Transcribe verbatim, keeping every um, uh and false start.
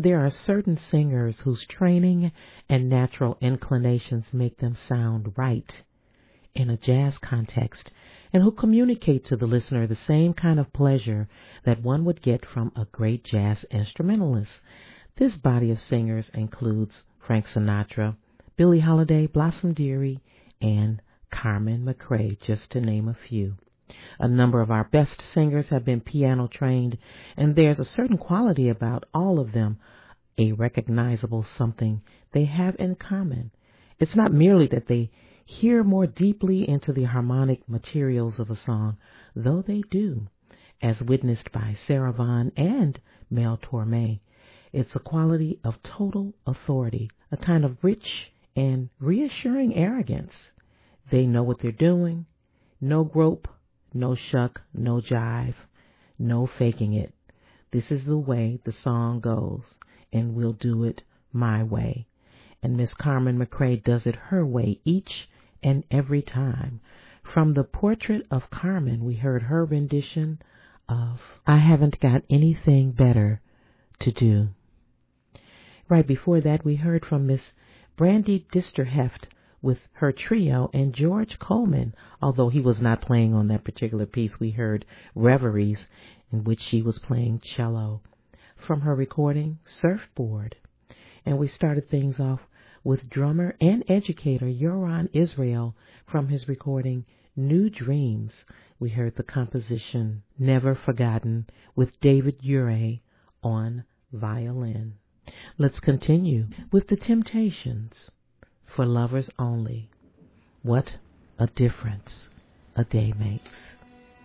there are certain singers whose training and natural inclinations make them sound right in a jazz context, and who communicate to the listener the same kind of pleasure that one would get from a great jazz instrumentalist. This body of singers includes Frank Sinatra, Billie Holiday, Blossom Dearie, and Carmen McRae, just to name a few. A number of our best singers have been piano trained, and there's a certain quality about all of them, a recognizable something they have in common. It's not merely that they hear more deeply into the harmonic materials of a song, though they do, as witnessed by Sarah Vaughan and Mel Torme. It's a quality of total authority, a kind of rich and reassuring arrogance. They know what they're doing. No grope, no shuck, no jive, no faking it. This is the way the song goes, and we'll do it my way. And Miss Carmen McRae does it her way each and every time. From the Portrait of Carmen, we heard her rendition of I Haven't Got Anything Better to Do. Right before that, we heard from Miss Brandy Disterheft with her trio, and George Coleman, although he was not playing on that particular piece, we heard Reveries, in which she was playing cello, from her recording Surfboard. And we started things off with drummer and educator Yoran Israel from his recording New Dreams. We heard the composition Never Forgotten with David Ure on violin. Let's continue with The Temptations, For Lovers Only. What a difference a day makes.